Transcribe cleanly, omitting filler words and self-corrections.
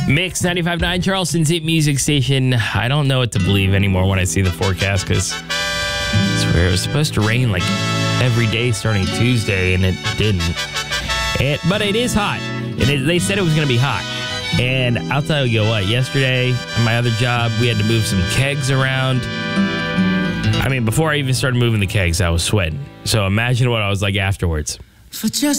Mix 95.9, Charleston's hit music station. I don't know what to believe anymore when I see the forecast because I swear it was supposed to rain like every day starting Tuesday, and it didn't. But it is hot. They said it was going to be hot. And I'll tell you what, yesterday at my other job, we had to move some kegs around. I mean, before I even started moving the kegs, I was sweating. So imagine what I was like afterwards. For just